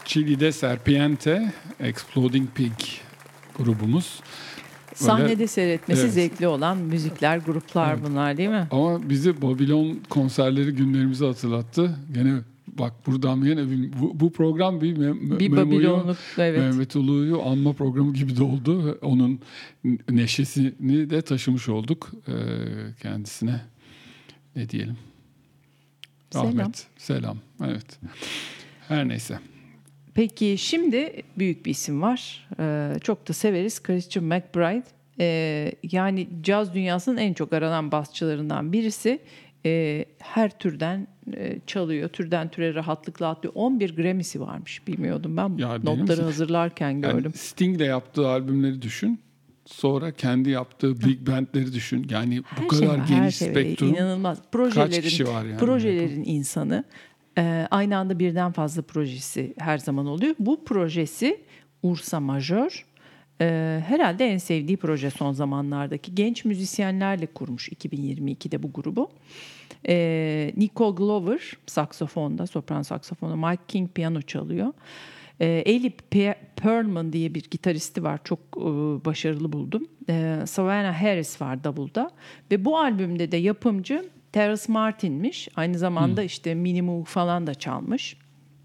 Chili'de Serpiente, Exploding Pig grubumuz. Sahnede seyretmesi evet, zevkli olan müzikler, gruplar evet, bunlar değil mi? Ama bizi Babylon konserleri günlerimizi hatırlattı. Gene bak buradan yine bu program bir Babilonluk, evet. Mehmet Ulu'yu anma programı gibi de oldu. Onun neşesini de taşımış olduk kendisine. Ne diyelim? Rahmet, selam. Evet. Her neyse. Peki şimdi büyük bir isim var. Çok da severiz. Christian McBride. Yani caz dünyasının en çok aranan basçılarından birisi. Her türden çalıyor. Türden türe rahatlıkla atlıyor. 11 Grammy'si varmış. Bilmiyordum ben. Ya notları hazırlarken gördüm. Yani Sting'le yaptığı albümleri düşün. Sonra kendi yaptığı big bandleri düşün. Yani bu kadar geniş spektrum. İnanılmaz. Kaç kişi var yani? Projelerin insanı. Aynı anda birden fazla projesi her zaman oluyor. Bu projesi Ursa Major. Herhalde en sevdiği proje son zamanlardaki. Genç müzisyenlerle kurmuş 2022'de bu grubu. Nico Glover saksafonda, sopran saksafonda, Mike King piyano çalıyor. Ellie Pearlman diye bir gitaristi var. Çok başarılı buldum. Savannah Harris var davulda. Ve bu albümde de yapımcı Terrace Martin'miş. Aynı zamanda işte Minimoog falan da çalmış.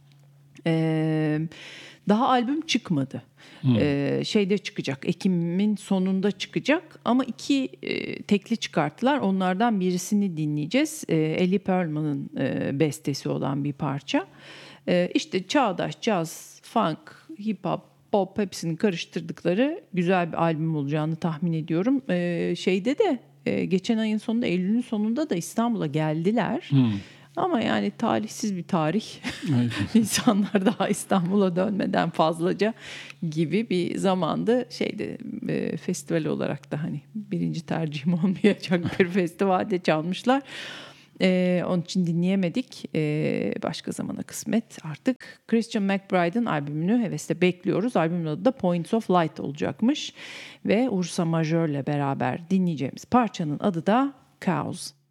Daha albüm çıkmadı. Şeyde çıkacak. Ekim'in sonunda çıkacak. Ama 2 tekli çıkarttılar. Onlardan birisini dinleyeceğiz. Ellie Pearlman'ın bestesi olan bir parça. İşte çağdaş, caz, funk, hip hop, pop hepsini karıştırdıkları güzel bir albüm olacağını tahmin ediyorum. Şeyde de geçen ayın sonunda, Eylül'ün sonunda da İstanbul'a geldiler. Ama yani talihsiz bir tarih. İnsanlar daha İstanbul'a dönmeden fazlaca gibi bir zamandı. Festival olarak da hani birinci tercihim olmayacak bir festivalde çalmışlar. Onun için dinleyemedik. Başka zamana kısmet artık. Christian McBride'ın albümünü hevesle bekliyoruz. Albümün adı da Points of Light olacakmış. Ve Ursa Major'le beraber dinleyeceğimiz parçanın adı da Cows.